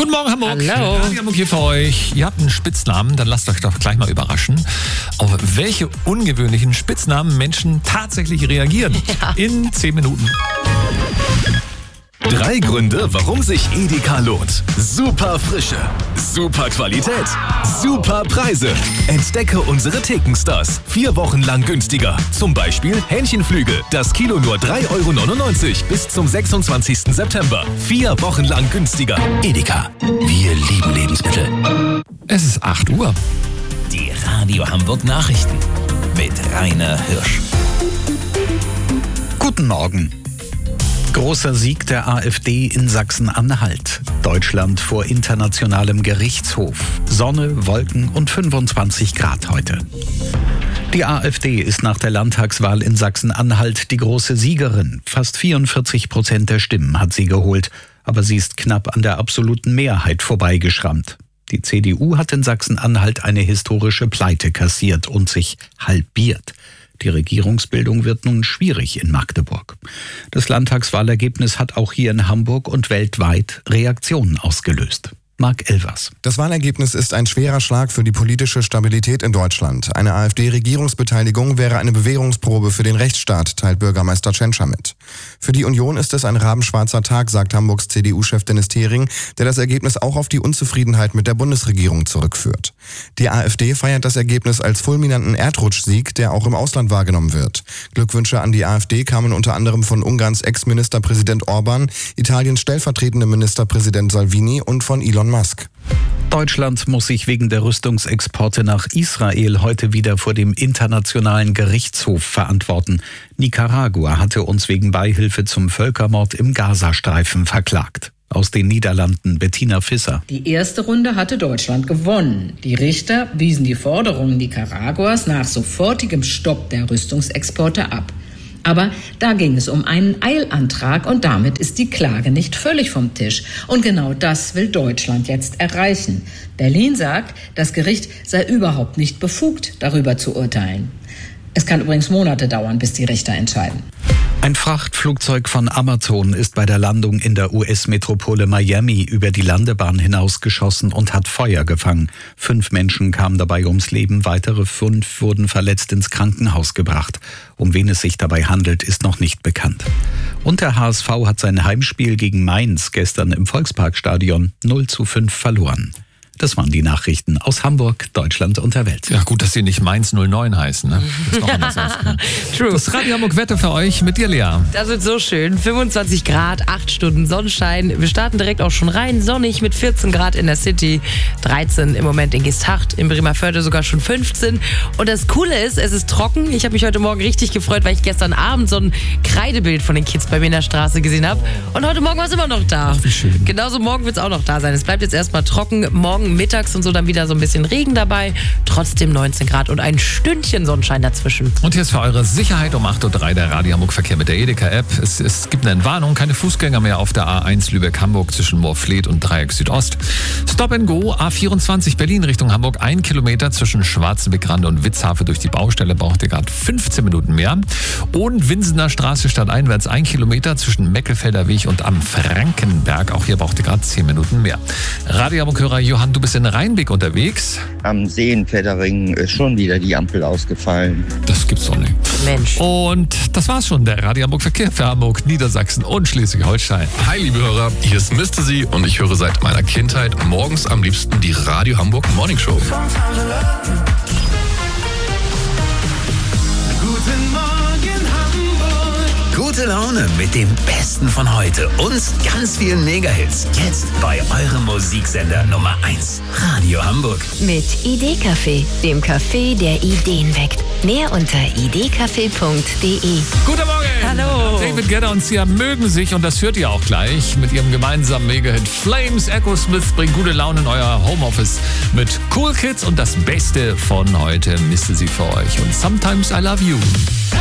Guten Morgen, Hamburg. Hallo. Radio Hamburg hier für euch. Ihr habt einen Spitznamen, dann lasst euch doch gleich mal überraschen, auf welche ungewöhnlichen Spitznamen Menschen tatsächlich reagieren. Ja. In 10 Minuten. 3 Gründe, warum sich Edeka lohnt. Super Frische, super Qualität, super Preise. Entdecke unsere Thekenstars. 4 Wochen lang günstiger. Zum Beispiel Hähnchenflügel. Das Kilo nur 3,99 € bis zum 26. September. 4 Wochen lang günstiger. Edeka. Wir lieben Lebensmittel. Es ist 8 Uhr. Die Radio Hamburg Nachrichten mit Rainer Hirsch. Guten Morgen. Großer Sieg der AfD in Sachsen-Anhalt. Deutschland vor internationalem Gerichtshof. Sonne, Wolken und 25 Grad heute. Die AfD ist nach der Landtagswahl in Sachsen-Anhalt die große Siegerin. Fast 44% der Stimmen hat sie geholt. Aber sie ist knapp an der absoluten Mehrheit vorbeigeschrammt. Die CDU hat in Sachsen-Anhalt eine historische Pleite kassiert und sich halbiert. Die Regierungsbildung wird nun schwierig in Magdeburg. Das Landtagswahlergebnis hat auch hier in Hamburg und weltweit Reaktionen ausgelöst. Marc Elvers. Das Wahlergebnis ist ein schwerer Schlag für die politische Stabilität in Deutschland. Eine AfD-Regierungsbeteiligung wäre eine Bewährungsprobe für den Rechtsstaat, teilt Bürgermeister Tschentscher mit. Für die Union ist es ein rabenschwarzer Tag, sagt Hamburgs CDU-Chef Dennis Thering, der das Ergebnis auch auf die Unzufriedenheit mit der Bundesregierung zurückführt. Die AfD feiert das Ergebnis als fulminanten Erdrutschsieg, der auch im Ausland wahrgenommen wird. Glückwünsche an die AfD kamen unter anderem von Ungarns Ex-Ministerpräsident Orban, Italiens stellvertretendem Ministerpräsident Salvini und von Elon Musk. Deutschland muss sich wegen der Rüstungsexporte nach Israel heute wieder vor dem Internationalen Gerichtshof verantworten. Nicaragua hatte uns wegen Beihilfe zum Völkermord im Gazastreifen verklagt. Aus den Niederlanden Bettina Visser. Die erste Runde hatte Deutschland gewonnen. Die Richter wiesen die Forderungen Nicaraguas nach sofortigem Stopp der Rüstungsexporte ab. Aber da ging es um einen Eilantrag und damit ist die Klage nicht völlig vom Tisch. Und genau das will Deutschland jetzt erreichen. Berlin sagt, das Gericht sei überhaupt nicht befugt, darüber zu urteilen. Es kann übrigens Monate dauern, bis die Richter entscheiden. Ein Frachtflugzeug von Amazon ist bei der Landung in der US-Metropole Miami über die Landebahn hinausgeschossen und hat Feuer gefangen. 5 Menschen kamen dabei ums Leben, weitere 5 wurden verletzt ins Krankenhaus gebracht. Um wen es sich dabei handelt, ist noch nicht bekannt. Und der HSV hat sein Heimspiel gegen Mainz gestern im Volksparkstadion 0:5 verloren. Das waren die Nachrichten aus Hamburg, Deutschland und der Welt. Ja, gut, dass sie nicht Mainz 09 heißen. Ne? Das ist noch anders. True. Das Radio Hamburg Wetter für euch mit dir, Lea. Das wird so schön. 25 Grad, 8 Stunden Sonnenschein. Wir starten direkt auch schon rein. Sonnig mit 14 Grad in der City, 13 im Moment in Geesthacht, in Bremervörde sogar schon 15. Und das Coole ist, es ist trocken. Ich habe mich heute Morgen richtig gefreut, weil ich gestern Abend so ein Kreidebild von den Kids bei mir in der Straße gesehen habe. Und heute Morgen war es immer noch da. Ach, wie schön. Genauso morgen wird es auch noch da sein. Es bleibt jetzt erstmal trocken. Morgen mittags und so dann wieder so ein bisschen Regen dabei. Trotzdem 19 Grad und ein Stündchen Sonnenschein dazwischen. Und hier ist für eure Sicherheit um 8:03 Uhr der Radio Hamburg Verkehr mit der Edeka-App. Es gibt eine Entwarnung, keine Fußgänger mehr auf der A1 Lübeck-Hamburg zwischen Moorfleet und Dreieck Südost. Stop and Go, A24 Berlin Richtung Hamburg, 1 Kilometer zwischen Schwarzenbeck-Rande und Witzhafe durch die Baustelle, braucht ihr gerade 15 Minuten mehr. Und Winsener Straße stadteinwärts 1 Kilometer zwischen Meckelfelder Weg und am Frankenberg, auch hier braucht ihr gerade 10 Minuten mehr. Radio Hamburg-Hörer Johann, du bist in Rheinbeck unterwegs. Am Seenfeldering ist schon wieder die Ampel ausgefallen. Das gibt's doch nicht. Mensch. Und das war's schon, der Radio Hamburg Verkehr für Hamburg, Niedersachsen und Schleswig-Holstein. Hi liebe Hörer, hier ist Mr. Sie und ich höre seit meiner Kindheit morgens am liebsten die Radio Hamburg Morning Show. Gute Laune mit dem Besten von heute und ganz vielen Mega-Hits. Jetzt bei eurem Musiksender Nummer 1. Radio Hamburg. Mit Idee-Café, dem Café, der Ideen weckt. Mehr unter idcafé.de. Guten Morgen! Hallo! David Guetta und Sia mögen sich und das hört ihr auch gleich mit ihrem gemeinsamen Mega-Hit Flames. Echo Smith bringt gute Laune in euer Homeoffice mit Cool Kids und das Beste von heute misste sie für euch. Und Sometimes I Love You.